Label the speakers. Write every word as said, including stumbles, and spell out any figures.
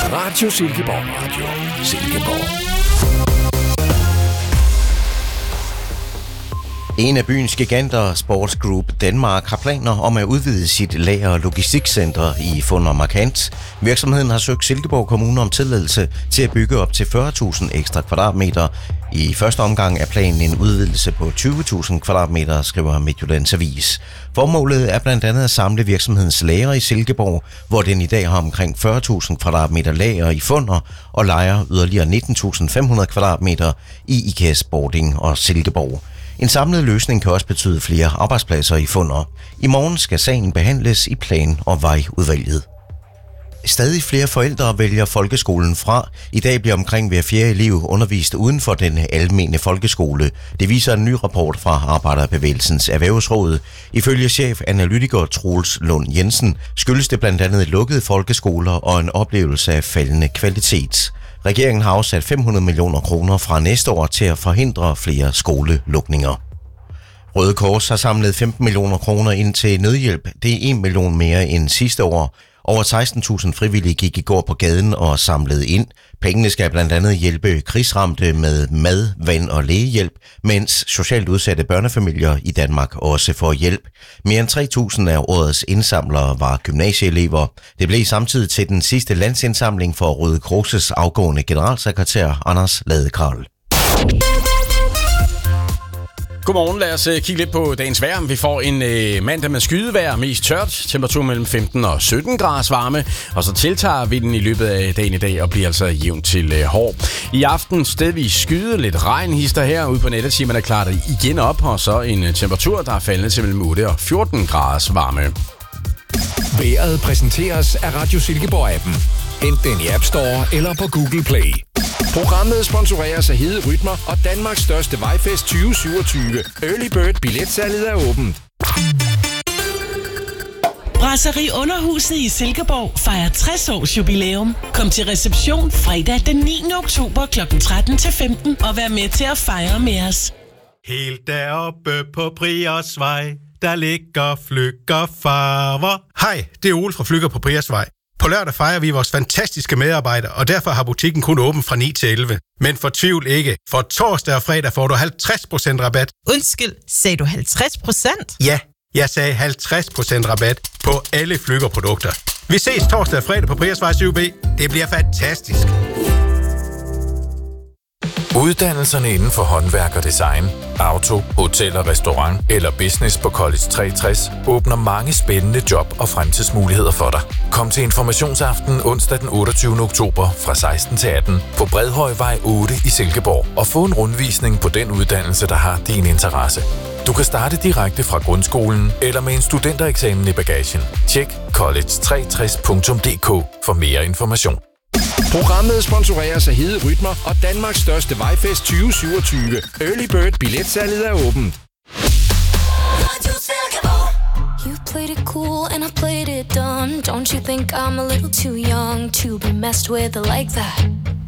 Speaker 1: Radio Silkeborg. Radio Silkeborg.
Speaker 2: En af byens giganter, Sports Group Danmark, har planer om at udvide sit lager- og logistikcenter i Funder markant. Virksomheden har søgt Silkeborg Kommune om tilladelse til at bygge op til fyrre tusind ekstra kvadratmeter. I første omgang er planen en udvidelse på tyve tusind kvadratmeter, skriver Midtjyllands Avis. Formålet er blandt andet at samle virksomhedens lager i Silkeborg, hvor den i dag har omkring fyrre tusind kvadratmeter lager i Funder og lejer yderligere nitten tusind fem hundrede kvadratmeter i IKEA Sporting og Silkeborg. En samlet løsning kan også betyde flere arbejdspladser i Funder. I morgen skal sagen behandles i plan- og vejudvalget. Stadig flere forældre vælger folkeskolen fra. I dag bliver omkring hver fjerde elev undervist uden for den almene folkeskole. Det viser en ny rapport fra Arbejderbevægelsens Erhvervsråd. Ifølge chefanalytiker Troels Lund Jensen skyldes det blandt andet lukkede folkeskoler og en oplevelse af faldende kvalitet. Regeringen har afsat fem hundrede millioner kroner fra næste år til at forhindre flere skolelukninger. Røde Kors har samlet femten millioner kroner ind til nødhjælp. Det er en million mere end sidste år. Over seksten tusind frivillige gik i går på gaden og samlede ind. Pengene skal blandt andet hjælpe krigsramte med mad, vand og lægehjælp, mens socialt udsatte børnefamilier i Danmark også får hjælp. Mere end tre tusind af årets indsamlere var gymnasieelever. Det blev samtidig til den sidste landsindsamling for Røde Kors' afgående generalsekretær Anders Ladekarl.
Speaker 3: Godmorgen, lad os uh, kigge lidt på dagens vejr. Vi får en uh, mandag med skydevejr, mest tørt, temperatur mellem femten og sytten graders varme, og så tiltager vi den i løbet af dagen i dag og bliver altså jævnt til uh, hård. I aften stedvis skyde, lidt regnhister her, ude på nattetimerne klarer det igen op, og så en uh, temperatur, der er faldende til mellem otte og fjorten graders varme.
Speaker 1: Vejret præsenteres af Radio Silkeborg-appen. Hent den i App Store eller på Google Play. Programmet sponsoreres af Hede Rytmer og Danmarks største vejfest tyve syvogtyve. Early Bird billetsalget er åbent.
Speaker 4: Brasserie Underhuset i Silkeborg fejrer tres års jubilæum. Kom til reception fredag den niende oktober klokken tretten til femten og vær med til at fejre med os.
Speaker 5: Helt deroppe på Priersvej, der ligger Flügger farver. Hej, det er Ole fra Flügger på Priersvej. På lørdag fejrer vi vores fantastiske medarbejdere, og derfor har butikken kun åben fra ni til elleve. Men fortvivl ikke, for torsdag og fredag får du halvtreds procent rabat.
Speaker 6: Undskyld, sagde du halvtreds procent?
Speaker 5: Ja, jeg sagde halvtreds procent rabat på alle Flügger-produkter. Vi ses torsdag og fredag på Priersvej syv B. Det bliver fantastisk.
Speaker 7: Uddannelserne inden for håndværk og design, auto, hotel og restaurant eller business på College treogtres åbner mange spændende job og fremtidsmuligheder for dig. Kom til informationsaften onsdag den otteogtyvende oktober fra seksten til atten på Bredhøjvej otte i Silkeborg og få en rundvisning på den uddannelse, der har din interesse. Du kan starte direkte fra grundskolen eller med en studentereksamen i bagagen. Tjek college treogtres punktum d k for mere information.
Speaker 1: Programmet sponsoreres af Hede Rytmer og Danmarks største vejfest tyve syvogtyve. Early Bird billetsalget er åbent.
Speaker 8: You played it cool and I played it dumb. Don't you think I'm a little too young to be messed with like that?